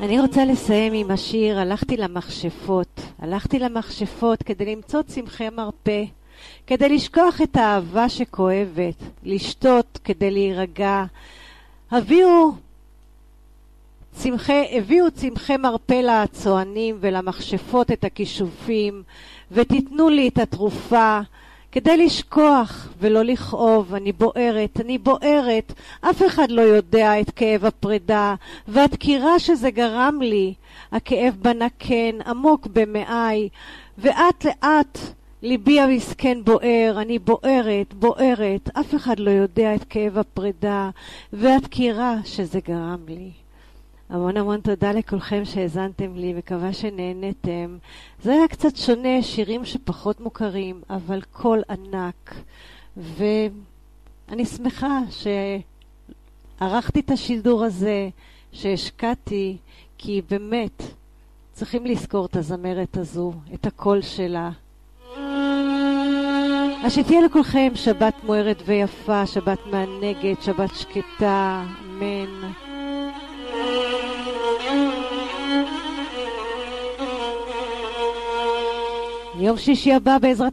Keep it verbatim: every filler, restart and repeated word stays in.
אני רוצה לסיים עם השיר הלכתי למכשפות. הלכתי למכשפות כדי למצוא צמחי מרפא, כדי לשכוח את האהבה שכואבת, לשתות כדי להירגע. הביאו צמחי, הביאו צמחי מרפא לצוענים ולמכשפות את הכישופים, ותיתנו לי את התרופה כדי לשכוח ולא לכאוב. אני בוערת, אני בוערת, אף אחד לא יודע את כאב הפרידה והדקירה שזה גרם לי. הכאב בנקן עמוק במעי, ואט לאט ליבי המסכן בוער. אני בוערת, בוערת, אף אחד לא יודע את כאב הפרידה והדקירה שזה גרם לי. המון המון תודה לכולכם שהזנתם לי, מקווה שנהנתם. זה היה קצת שונה, שירים שפחות מוכרים, אבל קול ענק. ואני שמחה שערכתי את השידור הזה, שהשקעתי, כי באמת צריכים לזכור את הזמרת הזו, את הקול שלה. אז שתהיה לכולכם שבת מוארת ויפה, שבת מענגת, שבת שקטה, אמן. יום שישי הבא בעזרת